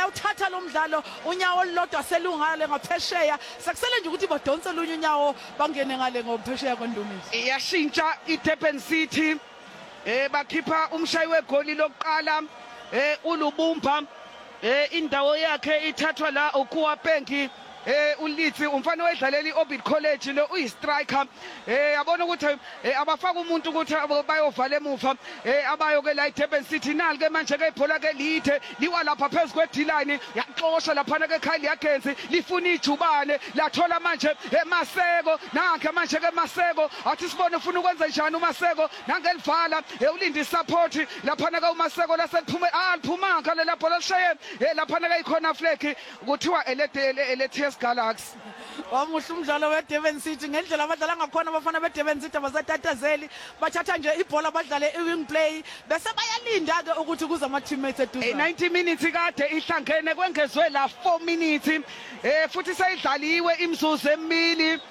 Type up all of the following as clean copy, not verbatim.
bayawuthatha lo mdlalo unyawo olulodwa selungale ngaphesheya sekusele nje ukuthi badonse lunye unyawo bangene ngale ngophesheya kweNdumezi. Iyashintsha iDurban City bakhipha umshayi wegoli lokuqala uLubumba indawo yakhe ithathwa la uKuwapengi uLithi umfana wedlalela iOrbit College lo uyistriker yabona ukuthi abafaka umuntu ukuthi bayovala emuva abayo ke la eDurban City nali ke manje ke ibhola ke lithe liwa lapha phezulu kwedilane yaxosha lapha ke Kyle Yagenzi lifuna ijubane lathola manje eMaseko nanke manje ke Maseko athi sibone ufuna ukwenza njani uMaseko nangelivala ulindi support lapha ke uMaseko laseliphume liphumanga lela bhola lishaye lapha ke ikhona flag kuthiwa ele Galaxy. Wamuhle umdlalo weDurban City ngendlela abadlala ngakhona abafana beDurban City abasatatazeli bathatha nje ibhola badlale iwing play bese bayalinda ke ukuthi kuze ama teammates eduze 90 minutes kade ihlangene kwengezwe la 4 minutes futhi sayidlaliwe imzuzu emibili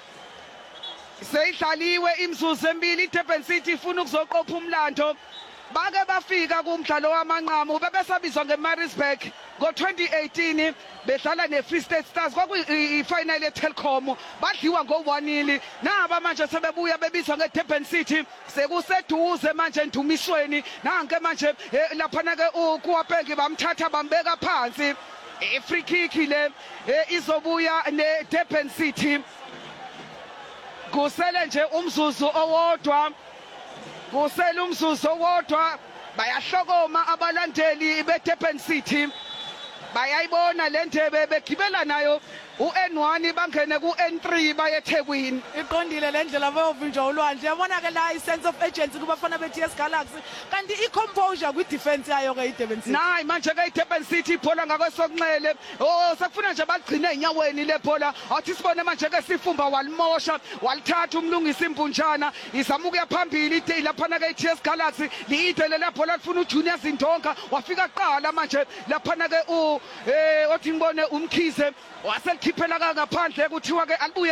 iDurban City ifuna ukuzoqopha umlando bake bafika kumdlalo wamanqamu bebesabizwa ngeMaritzburg ngo2018 bedlala neFree State Stars kwakuyifinal yeTelkom badliwa ngo1-0 naba manje sebebuya bebizwa ngeDurban City sekuseduze manje Ndumisweni nanke manje lapha ke uKuwapengi bamthatha bambeka phansi free kick le izobuya neDurban City kusele nje umzuzu owodwa bayahlokoma abalandeli beDurban City bayayibona le ndebe begibela nayo uN1 bangene kuN3 bayeThekwini iqondile le ndlela bayovinjwa ulwandle yabona ke la isense of urgency kubafana beTS Galaxy kanti icomposure kwidefense yayo ke iDurban City nayi manje ke iDurban City ibhola ngakwesokunxele sekufuna nje bagcine enyaweni lebhola athi sibone manje ke Sifumba walimosha walithatha umlungisi imbunjana izama ukuya phambili lapha ke iTS Galaxy liidele lebhola lifuna uJunior Zindonga wafika qala manje lapha ke othi ngibone umkhize waselikhiphela ngaphandle kuthiwa ke alibuye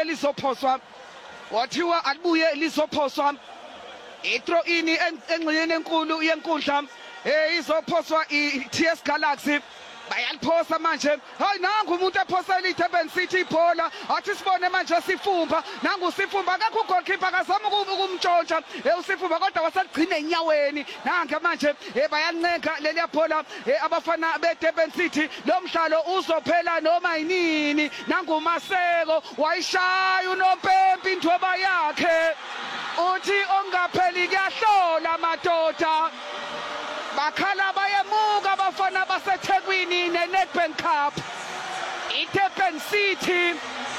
lizophoswa ithrow in engxenye enkulu yenkundla izophoswa iTS Galaxy bayaliphosa manje hayi nangu umuntu ephosela iDurban City ibhola athi sibone manje Sifumba nangu Sifumba akekho ugoalkeeper akazama ukumntshontsha uSifumba kodwa waseligcina enyaweni nange manje bayancenga leli bhola abafana beDurban City lo mdlalo uzophela noma yinini nangu Maseko wayishaya uNompempe indweba yakhe uthi ongapheli kuyahlola madoda bakhala bayemuka abafana baseThekwini neNedbank Cup iDurban City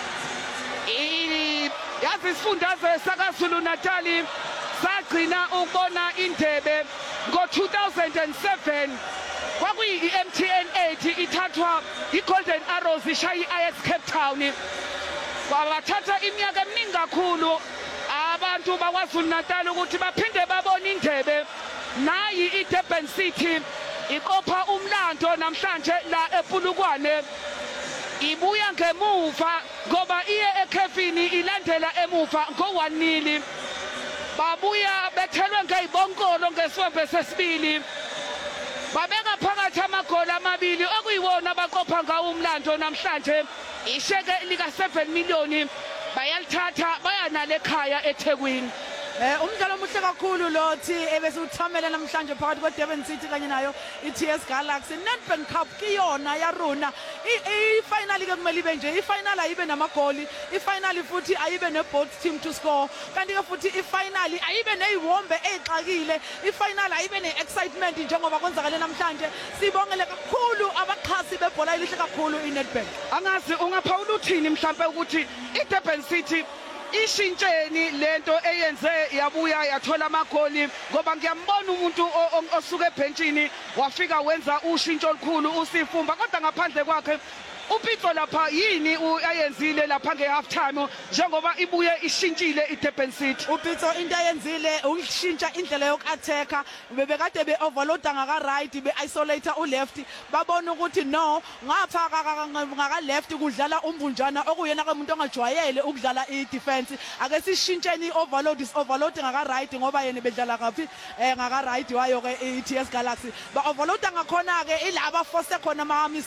yazi isifundazwe sakaZulu Natal sagcina ukubona indebe ngo2007 kwakuyi MTN 8 ithathwa iGolden Arrows ishaya iAjax Cape Town kwabathatha iminyaka eminingi kakhulu abantu bakwaZulu Natal ukuthi baphinde babone indebe nayi iDurban City iqopha umlando namhlanje la ePulukwane ibuya ngemuva ngoba iye ekhefini ilandela emuva ngo1-0 babuya bethelwe ngezibonkolo ngeswembe sesibili babeka phakathi amagoli amabili okuyiwona baqopha ngawo umlando namhlanje isheke lika 7 million bayalithatha bayanale ekhaya eThekwini umdlalo omuhle kakhulu lothi ebese uthamela namhlanje phakathi kweDurban City kanye nayo iTS Galaxy Nedbank Cup kiyona yaruna ifinal ke kumele ibe nje ifinal ayibe namagoli ifinal futhi ayibe neboth team to score kanti ke futhi ifinal ayibe neziwombe ezixakile ifinal ayibe neexcitement njengoba kwenzakale namhlanje sibongele kakhulu abaxhasi bebhola elihle kakhulu iNedbank angazi ungaphawula uthini mhlambe ukuthi iDurban City ishintsheni lento eyenze yabuya yathola amagoli ngoba ngiyambona umuntu osuke ebenchini wafika wenza ushintsho olukhulu uSifumba kodwa ngaphandle kwakhe uPitso lapha yini ayenzile lapha ngehalf time njengoba ibuye ishintshile iDurban City uPitso into ayenzile ukushintsha indlela yokuattacker bebekade beoverloada ngaka right beisolate uleft babona ukuthi no ngapha ngaka left kudlala umbunjana okuyena ke umuntu ongajwayele ukudlala idefense ake sishintsheni ioverload overload ngaka right ngoba yena bedlala kaphi ngaka right wayo ke iTS Galaxy ba overloada ngakhona ke ilaba force khona ama